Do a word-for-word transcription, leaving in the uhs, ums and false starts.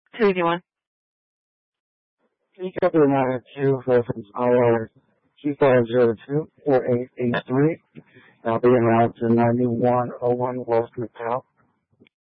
two eighty-one. P W nine two, reference I R two five zero two four eight eight three. I'll be in route to ninety-one oh one West McCall.